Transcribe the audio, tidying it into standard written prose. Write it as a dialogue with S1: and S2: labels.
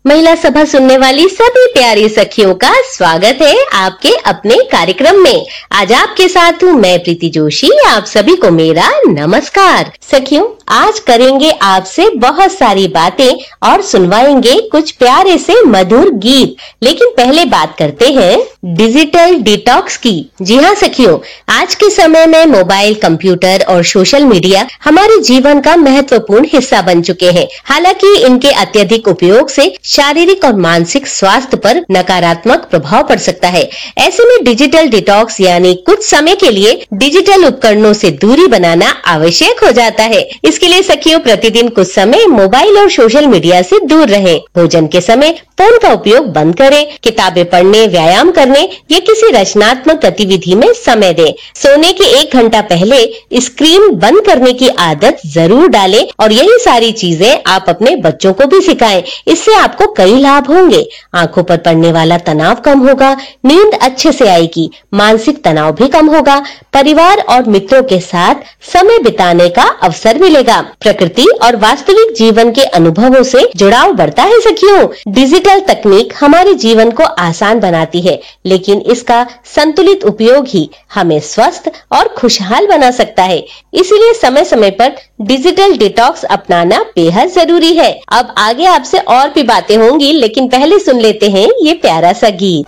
S1: महिला सभा सुनने वाली सभी प्यारी सखियों का स्वागत है आपके अपने कार्यक्रम में। आज आपके साथ हूँ मैं प्रीति जोशी। आप सभी को मेरा नमस्कार। सखियों, आज करेंगे आपसे बहुत सारी बातें और सुनवाएंगे कुछ प्यारे से मधुर गीत। लेकिन पहले बात करते हैं डिजिटल डिटॉक्स की। जी हाँ सखियों, आज के समय में मोबाइल, कंप्यूटर और सोशल मीडिया हमारे जीवन का महत्वपूर्ण हिस्सा बन चुके हैं। हालांकि इनके अत्यधिक उपयोग से शारीरिक और मानसिक स्वास्थ्य पर नकारात्मक प्रभाव पड़ सकता है। ऐसे में डिजिटल डिटॉक्स यानी कुछ समय के लिए डिजिटल उपकरणों से दूरी बनाना आवश्यक हो जाता है। इसके लिए सखियों, प्रतिदिन कुछ समय मोबाइल और सोशल मीडिया से दूर रहें। भोजन के समय फोन का उपयोग बंद करें। किताबें पढ़ने, व्यायाम करने या किसी रचनात्मक गतिविधि में समय दें। सोने के 1 घंटा पहले स्क्रीन बंद करने की आदत जरूर डालें और यही सारी चीजें आप अपने बच्चों को भी सिखाएं। इससे आपको कई लाभ होंगे। आंखों पर पड़ने वाला तनाव कम होगा, नींद अच्छे से आएगी, मानसिक तनाव भी कम होगा, परिवार और मित्रों के साथ समय बिताने का अवसर मिलेगा। प्रकृति और वास्तविक जीवन के अनुभवों से जुड़ाव बढ़ता है सखियों। डिजिटल तकनीक हमारे जीवन को आसान बनाती है, लेकिन इसका संतुलित उपयोग ही हमें स्वस्थ और खुशहाल बना सकता है। इसीलिए समय समय पर डिजिटल डिटॉक्स अपनाना बेहद जरूरी है। अब आगे आपसे और भी बातें होंगी, लेकिन पहले सुन लेते हैं ये प्यारा सा गीत।